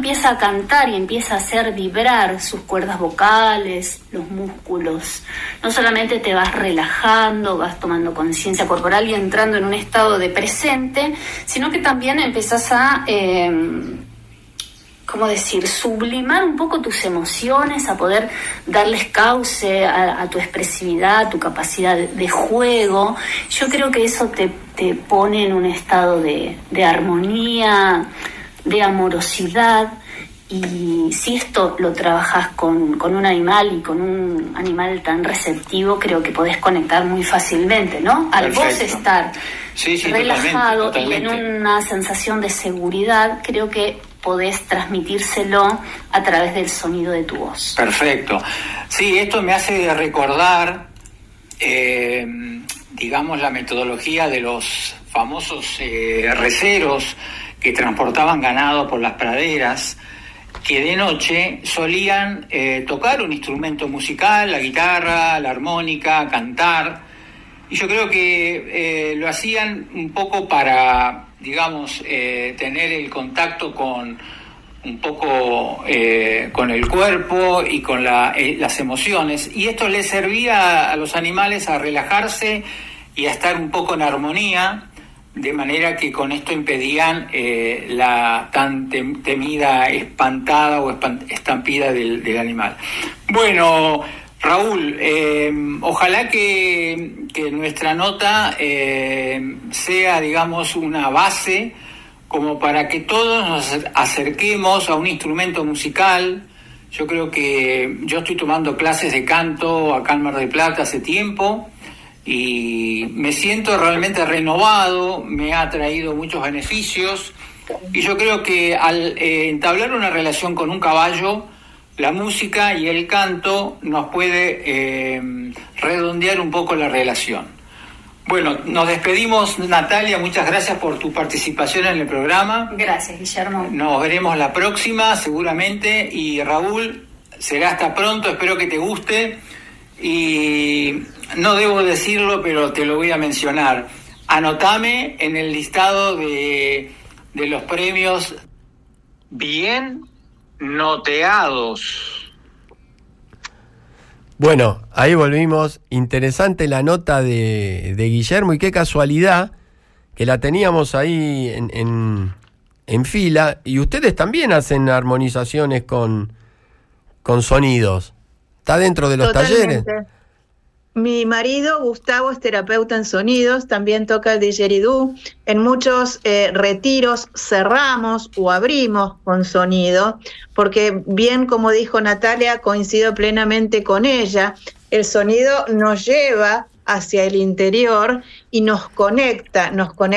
empieza a cantar y empieza a hacer vibrar sus cuerdas vocales, los músculos. No solamente te vas relajando, vas tomando conciencia corporal y entrando en un estado de presente, sino que también empezás a, sublimar un poco tus emociones, a poder darles cauce a tu expresividad, a tu capacidad de juego. Yo creo que eso te pone en un estado de armonía, de amorosidad, y si esto lo trabajas con un animal y con un animal tan receptivo, creo que podés conectar muy fácilmente, ¿no? Al vos estar relajado totalmente. Y en una sensación de seguridad, creo que podés transmitírselo a través del sonido de tu voz. Perfecto. Sí, esto me hace recordar, la metodología de los famosos receros que transportaban ganado por las praderas, que de noche solían tocar un instrumento musical, la guitarra, la armónica, cantar, y yo creo que lo hacían un poco para, tener el contacto con un poco con el cuerpo y con las emociones, y esto les servía a los animales a relajarse y a estar un poco en armonía, de manera que con esto impedían la tan temida espantada o estampida del animal. Bueno, Raúl, ojalá que nuestra nota sea, una base como para que todos nos acerquemos a un instrumento musical. Yo creo que yo estoy tomando clases de canto acá en Mar del Plata hace tiempo, y me siento realmente renovado, me ha traído muchos beneficios, y yo creo que al entablar una relación con un caballo, la música y el canto nos puede redondear un poco la relación. Bueno, nos despedimos, Natalia, muchas gracias por tu participación en el programa. Gracias, Guillermo. Nos veremos la próxima, seguramente, y Raúl, será hasta pronto, espero que te guste. Y no debo decirlo, pero te lo voy a mencionar. Anotame en el listado de los premios bien noteados. Bueno, ahí volvimos. Interesante la nota de Guillermo, y qué casualidad que la teníamos ahí en fila. Y ustedes también hacen armonizaciones con sonidos. ¿Está dentro de los talleres? Mi marido, Gustavo, es terapeuta en sonidos, también toca el didgeridoo. En muchos retiros cerramos o abrimos con sonido, porque bien como dijo Natalia, coincido plenamente con ella, el sonido nos lleva hacia el interior y nos conecta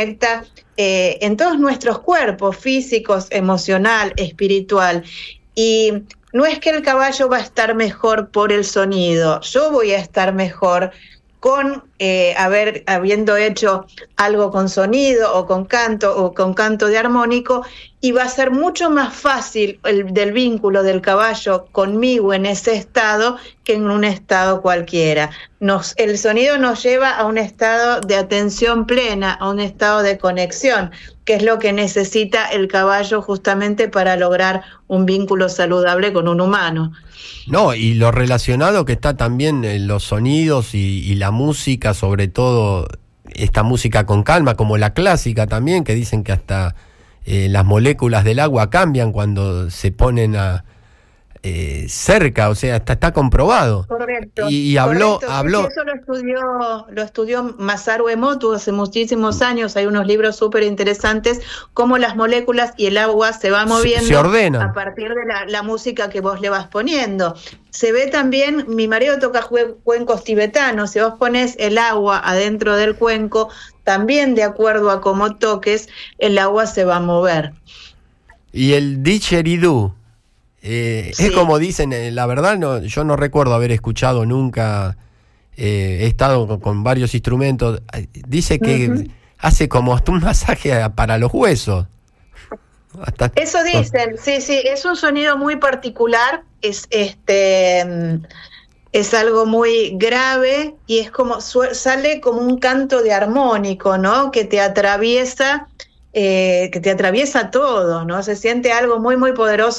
en todos nuestros cuerpos, físicos, emocional, espiritual. Y no es que el caballo va a estar mejor por el sonido, yo voy a estar mejor con habiendo hecho algo con sonido o con canto de armónico, y va a ser mucho más fácil del vínculo del caballo conmigo en ese estado que en un estado cualquiera. El sonido nos lleva a un estado de atención plena, a un estado de conexión, que es lo que necesita el caballo justamente para lograr un vínculo saludable con un humano. No, y lo relacionado que está también en los sonidos y la música, sobre todo esta música con calma, como la clásica también, que dicen que hasta las moléculas del agua cambian cuando se ponen cerca, o sea, está comprobado. Correcto. Y habló. Eso lo estudió Masaru Emoto hace muchísimos años. Hay unos libros súper interesantes, cómo las moléculas y el agua se van moviendo, se ordenan a partir de la música que vos le vas poniendo. Se ve también, mi marido toca cuencos tibetanos, si vos pones el agua adentro del cuenco, también de acuerdo a cómo toques, el agua se va a mover. Y el didgeridoo, sí. Es como dicen, la verdad yo no recuerdo haber escuchado nunca, he estado con varios instrumentos, dice que hace como hasta un masaje para los huesos. Eso dicen, sí, es un sonido muy particular, es algo muy grave y es como sale como un canto de armónico, ¿no? Que te atraviesa todo, ¿no? Se siente algo muy, muy poderoso